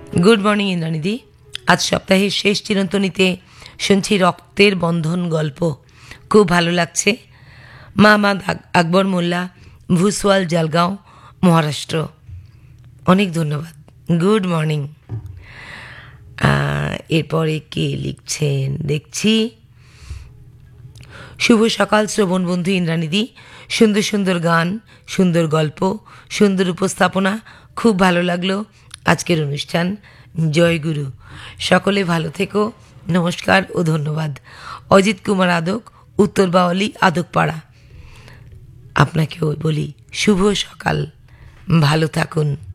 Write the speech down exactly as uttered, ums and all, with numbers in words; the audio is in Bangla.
Good morning ইন্দ্রাণীদি। আজ সপ্তাহের শেষ চিরন্তনীতে শুনছি রক্তের বন্ধন গল্প, খুব ভালো লাগছে। মাহমাদ আকবর মোল্লা, ভুসওয়াল, জলগাঁও, মহারাষ্ট্র। অনেক ধন্যবাদ, গুড মর্নিং। এরপরে কে লিখছেন দেখছি। শুভ সকাল শ্রবণ বন্ধু ইন্দ্রাণীদি, সুন্দর সুন্দর গান, সুন্দর গল্প, সুন্দর উপস্থাপনা, খুব ভালো লাগলো আজকের অনুষ্ঠান। জয় গুরু। সকলে ভালো থেকো, নমস্কার ও ধন্যবাদ। অজিত কুমার আদক, উত্তর বাওয়ালি, আদকপাড়া। আপনাকেও বলি শুভ সকাল, ভালো থাকুন।